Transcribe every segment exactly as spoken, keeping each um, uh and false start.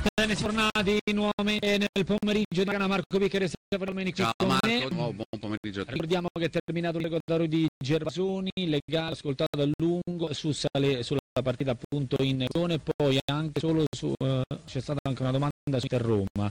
Bene, siamo tornati nuovamente nel pomeriggio di Marco Piccheri e Stefano Domenico. Ciao Marco, oh, buon pomeriggio a te. Ricordiamo che è terminato l'ecodario di Gervasoni, legale, ascoltato a lungo su sale, sulla partita appunto in zone, poi anche solo su, uh, c'è stata anche una domanda su Inter Roma.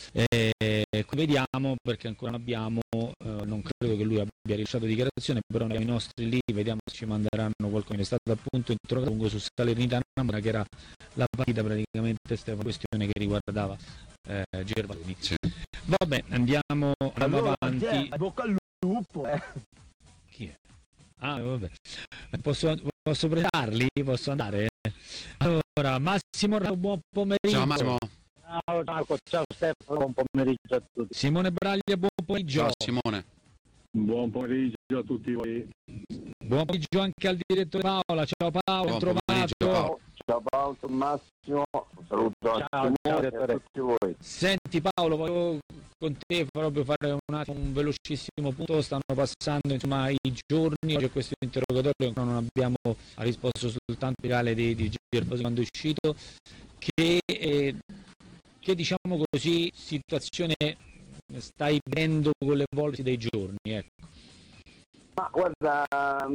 Eh, vediamo, perché ancora non abbiamo, uh, non credo che lui abbia rilasciato dichiarazione, però nei nostri lì vediamo se ci manderanno qualcosa. È stato appunto interrogato lungo su Salernitana, che era la partita praticamente, Stefano, questione che riguardava eh, Gervasoni. Sì. Vabbè, andiamo, andiamo allora, avanti. Bocca al lupo, eh. Chi è? Ah, vabbè. Posso, posso presentarli? Posso andare? Allora, Massimo Rao, buon pomeriggio. Ciao Massimo. Ciao Marco, ciao Stefano, buon pomeriggio a tutti. Simone Braglia, buon pomeriggio. Ciao Simone. Buon pomeriggio a tutti voi. Buon pomeriggio anche al direttore Paola. Ciao Paolo, buon trovato. Paolo. Ciao Paolo, Massimo, saluto ciao, a ciao, tutti voi. Senti Paolo, volevo con te proprio fare un, attimo, un velocissimo punto. Stanno passando insomma i giorni, oggi è questo interrogatorio, ancora non abbiamo risposto soltanto legale di, di Gervasoni quando è uscito, che, eh, che diciamo così situazione stai vedendo con l'evolversi dei giorni, ecco. Ma guarda,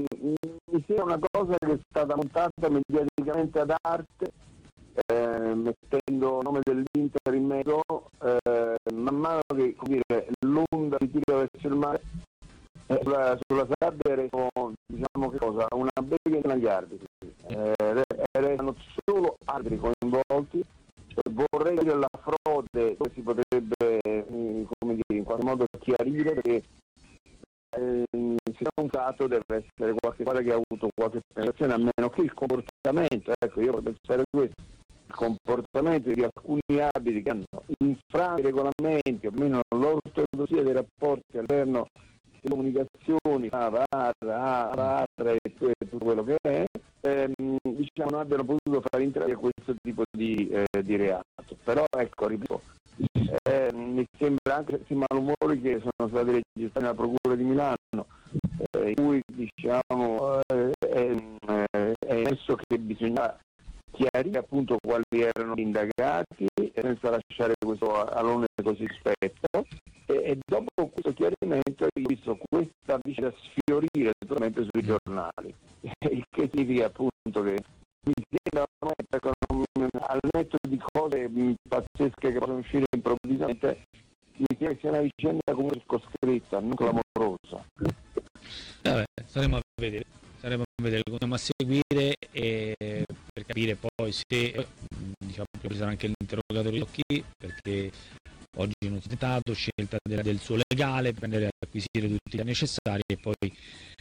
mi sembra una cosa che è stata montata mediaticamente ad arte, eh, mettendo il nome dell'Inter in mezzo, eh, man mano che, come dire, l'onda si tira verso il mare, eh, sulla, sulla sabbia restano, diciamo che cosa, una beghe negli arbitri, eh, restano solo arbitri coinvolti. Vorrei dire la frode dove si potrebbe, come dire, in qualche modo chiarire, perché eh, si è pensato deve essere qualche cosa che ha avuto qualche pensazione, a meno che il comportamento, ecco, io vorrei pensare questo, il comportamento di alcuni abiti che hanno infranto i regolamenti, o almeno l'ortodossia dei rapporti all'interno delle comunicazioni, a V A R, a V A R e tutto quello che è, ehm, diciamo non abbiano potuto far intravedere questo tipo di, eh, di reato. Però ecco, ripeto, eh, mi sembra anche questi malumori che sono stati registrati nella Procura di Milano, eh, in cui diciamo eh, è, è emesso che bisogna chiarire appunto quali erano gli indagati senza lasciare questo alone così spetto, e, e dopo questo chiarimento ho visto questa vicenda sfiorire totalmente sui giornali, il che significa appunto che mi sembra al netto di cose pazzesche che possono uscire improvvisamente, mi sembra che sia una vicenda comunque circoscritta, non clamorosa. Vabbè, staremo a vedere, staremo a vedere, continuiamo a seguire e per capire poi se, diciamo, ci sarà anche l'interrogatorio di Occhi, perché oggi non si è tentato, scelta del, del suo legale, prendere e acquisire tutti i necessari e poi